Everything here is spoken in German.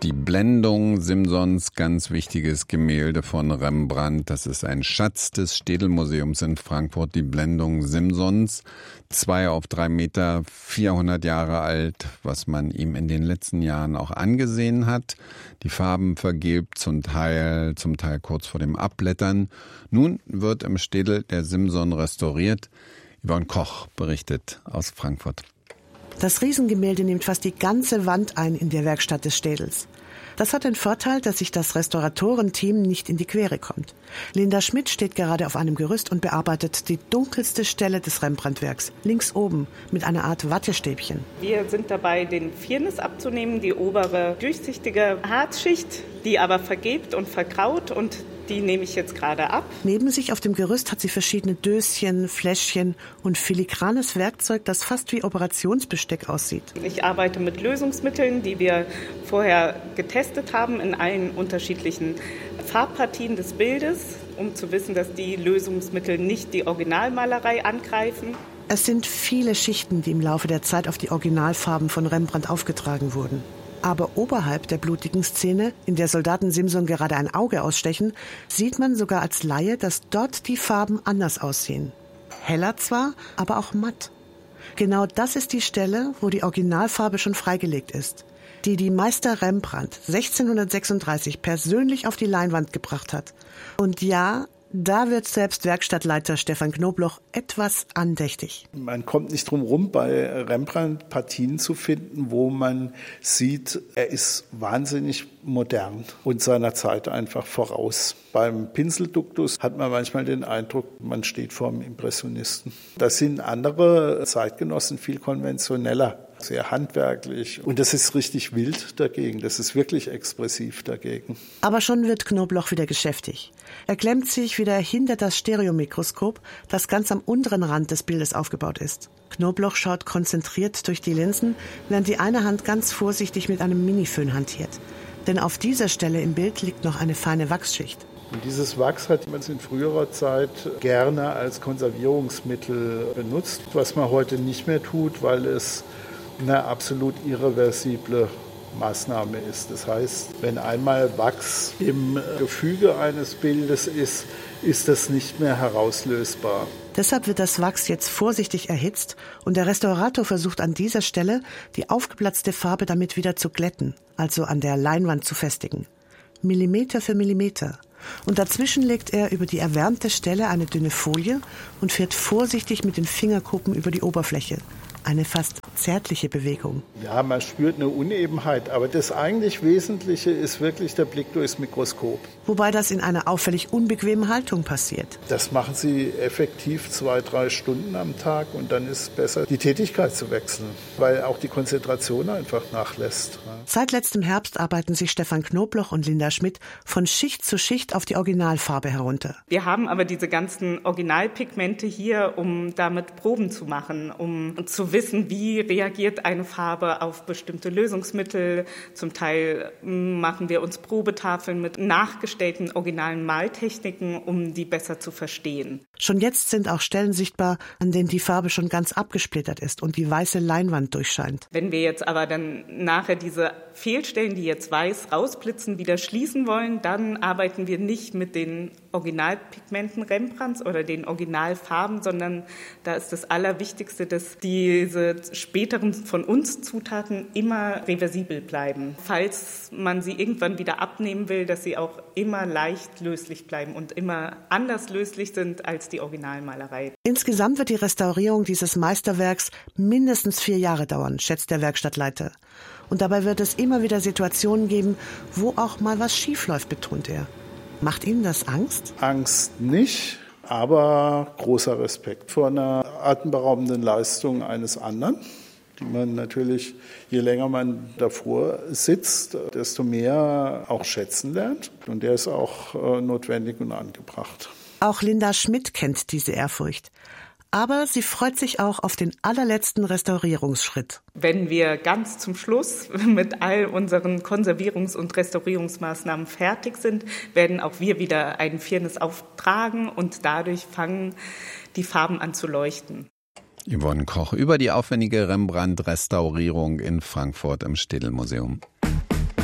Die Blendung Simsons, ganz wichtiges Gemälde von Rembrandt. Das ist ein Schatz des Städelmuseums in Frankfurt. Die Blendung Simsons, 2 auf 3 Meter, 400 Jahre alt, was man ihm in den letzten Jahren auch angesehen hat. Die Farben vergilbt, zum Teil kurz vor dem Abblättern. Nun wird im Städel der Simson restauriert. Yvonne Koch berichtet aus Frankfurt. Das Riesengemälde nimmt fast die ganze Wand ein in der Werkstatt des Städels. Das hat den Vorteil, dass sich das Restauratorenteam nicht in die Quere kommt. Linda Schmidt steht gerade auf einem Gerüst und bearbeitet die dunkelste Stelle des Rembrandt-Werks, links oben, mit einer Art Wattestäbchen. Wir sind dabei, den Firnis abzunehmen, die obere durchsichtige Harzschicht, die aber vergilbt und vergraut, und die nehme ich jetzt gerade ab. Neben sich auf dem Gerüst hat sie verschiedene Döschen, Fläschchen und filigranes Werkzeug, das fast wie Operationsbesteck aussieht. Ich arbeite mit Lösungsmitteln, die wir vorher getestet haben in allen unterschiedlichen Farbpartien des Bildes, um zu wissen, dass die Lösungsmittel nicht die Originalmalerei angreifen. Es sind viele Schichten, die im Laufe der Zeit auf die Originalfarben von Rembrandt aufgetragen wurden. Aber oberhalb der blutigen Szene, in der Soldaten Simson gerade ein Auge ausstechen, sieht man sogar als Laie, dass dort die Farben anders aussehen. Heller zwar, aber auch matt. Genau das ist die Stelle, wo die Originalfarbe schon freigelegt ist, die Meister Rembrandt 1636 persönlich auf die Leinwand gebracht hat. Und ja, da wird selbst Werkstattleiter Stefan Knobloch etwas andächtig. Man kommt nicht drum rum, bei Rembrandt Partien zu finden, wo man sieht, er ist wahnsinnig modern und seiner Zeit einfach voraus. Beim Pinselduktus hat man manchmal den Eindruck, man steht vor einem Impressionisten. Da sind andere Zeitgenossen viel konventioneller, sehr handwerklich. Und das ist richtig wild dagegen. Das ist wirklich expressiv dagegen. Aber schon wird Knobloch wieder geschäftig. Er klemmt sich wieder hinter das Stereomikroskop, das ganz am unteren Rand des Bildes aufgebaut ist. Knobloch schaut konzentriert durch die Linsen, während die eine Hand ganz vorsichtig mit einem Miniföhn hantiert. Denn auf dieser Stelle im Bild liegt noch eine feine Wachsschicht. Und dieses Wachs hat man in früherer Zeit gerne als Konservierungsmittel benutzt, was man heute nicht mehr tut, weil es eine absolut irreversible Maßnahme ist. Das heißt, wenn einmal Wachs im Gefüge eines Bildes ist, ist das nicht mehr herauslösbar. Deshalb wird das Wachs jetzt vorsichtig erhitzt und der Restaurator versucht an dieser Stelle, die aufgeplatzte Farbe damit wieder zu glätten, also an der Leinwand zu festigen. Millimeter für Millimeter. Und dazwischen legt er über die erwärmte Stelle eine dünne Folie und fährt vorsichtig mit den Fingerkuppen über die Oberfläche. Eine fast zärtliche Bewegung. Ja, man spürt eine Unebenheit, aber das eigentlich Wesentliche ist wirklich der Blick durchs Mikroskop. Wobei das in einer auffällig unbequemen Haltung passiert. Das machen Sie effektiv 2-3 Stunden am Tag und dann ist es besser, die Tätigkeit zu wechseln, weil auch die Konzentration einfach nachlässt. Seit letztem Herbst arbeiten sich Stefan Knobloch und Linda Schmidt von Schicht zu Schicht auf die Originalfarbe herunter. Wir haben aber diese ganzen Originalpigmente hier, um damit Proben zu machen, um zu wissen, wie reagiert eine Farbe auf bestimmte Lösungsmittel. Zum Teil machen wir uns Probetafeln mit nachgestellten originalen Maltechniken, um die besser zu verstehen. Schon jetzt sind auch Stellen sichtbar, an denen die Farbe schon ganz abgesplittert ist und die weiße Leinwand durchscheint. Wenn wir jetzt aber dann nachher diese Fehlstellen, die jetzt weiß rausblitzen, wieder schließen wollen, dann arbeiten wir nicht mit den Originalpigmenten Rembrandts oder den Originalfarben, sondern da ist das Allerwichtigste, dass diese späteren von uns Zutaten immer reversibel bleiben. Falls man sie irgendwann wieder abnehmen will, dass sie auch immer leicht löslich bleiben und immer anders löslich sind als die Originalmalerei. Insgesamt wird die Restaurierung dieses Meisterwerks mindestens 4 Jahre dauern, schätzt der Werkstattleiter. Und dabei wird es immer wieder Situationen geben, wo auch mal was schiefläuft, betont er. Macht Ihnen das Angst? Angst nicht, aber großer Respekt vor einer atemberaubenden Leistung eines anderen, die man natürlich, je länger man davor sitzt, desto mehr auch schätzen lernt. Und der ist auch notwendig und angebracht. Auch Linda Schmidt kennt diese Ehrfurcht. Aber sie freut sich auch auf den allerletzten Restaurierungsschritt. Wenn wir ganz zum Schluss mit all unseren Konservierungs- und Restaurierungsmaßnahmen fertig sind, werden auch wir wieder einen Firnis auftragen und dadurch fangen die Farben an zu leuchten. Yvonne Koch über die aufwendige Rembrandt-Restaurierung in Frankfurt im Städelmuseum.